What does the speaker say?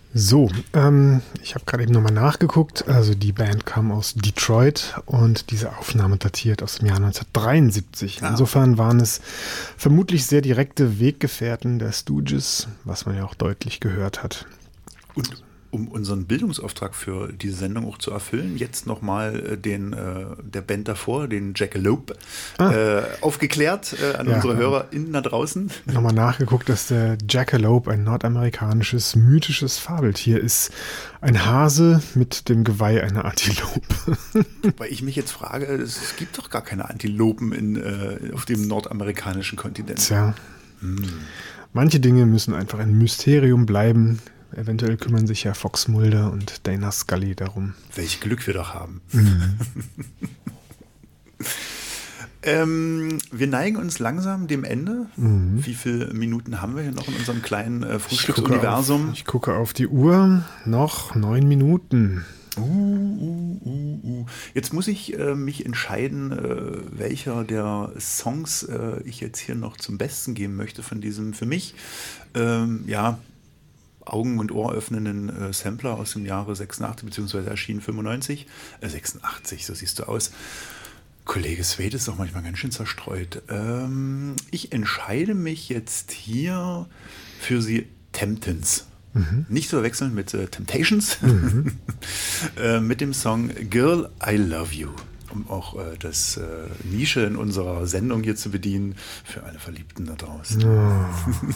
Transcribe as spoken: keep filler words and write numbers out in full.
So, ähm, ich habe gerade eben nochmal nachgeguckt. Also die Band kam aus Detroit und diese Aufnahme datiert aus dem Jahr neunzehnhundertdreiundsiebzig. Ah. Insofern waren es vermutlich sehr direkte Weggefährten der Stooges, was man ja auch deutlich gehört hat. Und um unseren Bildungsauftrag für diese Sendung auch zu erfüllen, jetzt nochmal den äh, der Band davor, den Jackalope, ah. äh, aufgeklärt äh, an ja, unsere HörerInnen da draußen. Nochmal nachgeguckt, dass der Jackalope ein nordamerikanisches, mythisches Fabeltier ist. Ein Hase mit dem Geweih einer Antilope. Weil ich mich jetzt frage, es gibt doch gar keine Antilopen in, äh, auf dem nordamerikanischen Kontinent. Tja, hm. Manche Dinge müssen einfach ein Mysterium bleiben. Eventuell kümmern sich ja Fox Mulder und Dana Scully darum. Welch Glück wir doch haben. Mhm. ähm, wir neigen uns langsam dem Ende. Mhm. Wie viele Minuten haben wir hier noch in unserem kleinen äh, Frühstücksuniversum? Ich, ich gucke auf die Uhr. Noch neun Minuten. Uh, uh, uh, uh. Jetzt muss ich äh, mich entscheiden, äh, welcher der Songs äh, ich jetzt hier noch zum Besten geben möchte von diesem für mich, ähm, ja, Augen- und Ohr öffnenden äh, Sampler aus dem Jahre sechsundachtzig, beziehungsweise erschienen fünfundneunzig, äh, sechsundachtzig, so siehst du aus. Kollege Swede ist doch manchmal ganz schön zerstreut. Ähm, ich entscheide mich jetzt hier für die Temptons. Mhm. Nicht zu verwechseln mit äh, Temptations, mhm. äh, mit dem Song Girl, I Love You. Um auch äh, das äh, Nische in unserer Sendung hier zu bedienen für alle Verliebten da draußen. Oh.